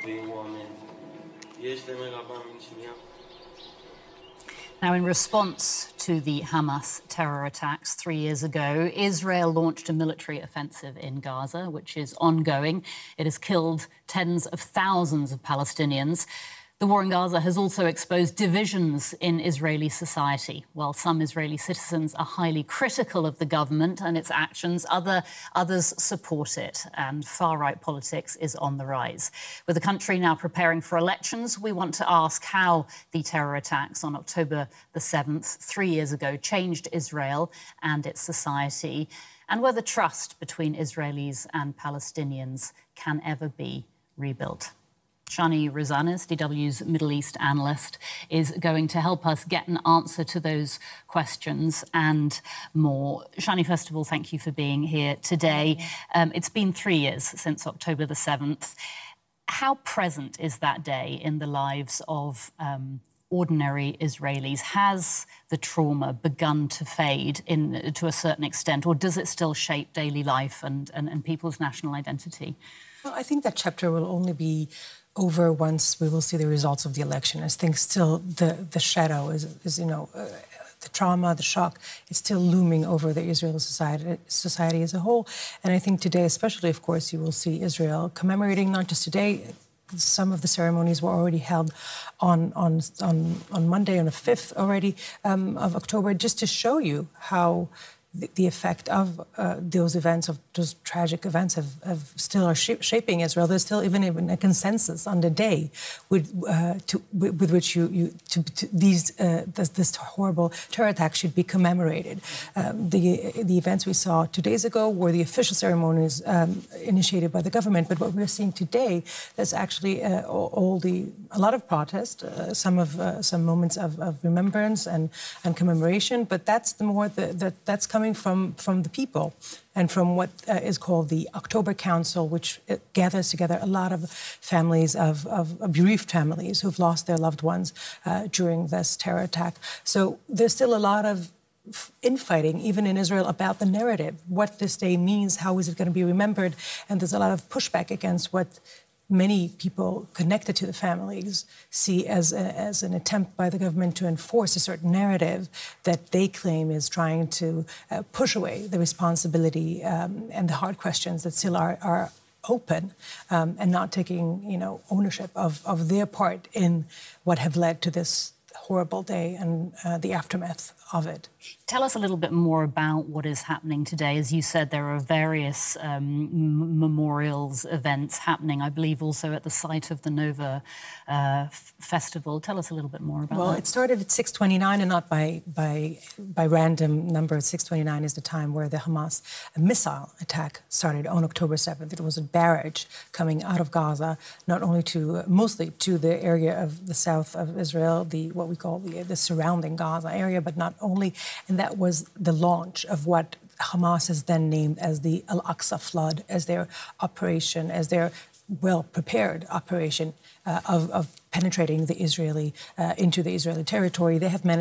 dei oameni. Este megabamicinia. Now, in response to the Hamas terror attacks 3 years ago, Israel launched a military offensive in Gaza, which is ongoing. It has killed tens of thousands of Palestinians. The war in Gaza has also exposed divisions in Israeli society. While some Israeli citizens are highly critical of the government and its actions, others support it, and far-right politics is on the rise. With the country now preparing for elections, we want to ask how the terror attacks on October the 7th, 3 years ago, changed Israel and its society, and whether trust between Israelis and Palestinians can ever be rebuilt. Shani Rosanes, DW's Middle East analyst, is going to help us get an answer to those questions and more. Shani, first of all, thank you for being here today. It's been 3 years since October the 7th. How present is that day in the lives of ordinary Israelis? Has the trauma begun to fade to a certain extent, or does it still shape daily life and people's national identity? Well, I think that chapter will only be over once we will see the results of the election. I think still the shadow is the trauma, the shock, is still looming over the Israeli society as a whole. And I think today, especially, of course, you will see Israel commemorating, not just today. Some of the ceremonies were already held on Monday, on the 5th already of October, just to show you how the effect of those events, of those tragic events, have still are shaping Israel. There's still even a consensus on the day with which this horrible terror attack should be commemorated. The events we saw 2 days ago were the official ceremonies initiated by the government. But what we're seeing today, there's actually a lot of protest, some moments of remembrance and commemoration. But that's that's coming from the people and from what is called the October Council, which gathers together a lot of families, of bereaved families who've lost their loved ones during this terror attack. So there's still a lot of infighting, even in Israel, about the narrative, what this day means, how is it going to be remembered, and there's a lot of pushback against what many people connected to the families see as an attempt by the government to enforce a certain narrative that they claim is trying to push away the responsibility and the hard questions that still are open, and not taking ownership of their part in what have led to this horrible day and the aftermath of it. Tell us a little bit more about what is happening today. As you said, there are various memorials, events happening, I believe also at the site of the Nova Festival. Tell us a little bit more about that. Well, it started at 6:29 and not by random number. 6:29 is the time where the Hamas missile attack started on October 7th. It was a barrage coming out of Gaza, not only mostly to the area of the south of Israel, what we call the surrounding Gaza area, but not only. And that was the launch of what Hamas has then named as the Al-Aqsa Flood, as their operation, as their well-prepared operation of penetrating into the Israeli territory. They have managed